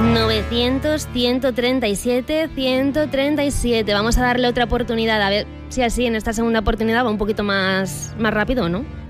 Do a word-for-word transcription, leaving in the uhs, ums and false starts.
novecientos, ciento treinta y siete, ciento treinta y siete. Vamos a darle otra oportunidad, a ver si así en esta segunda oportunidad va un poquito más, más rápido, ¿no?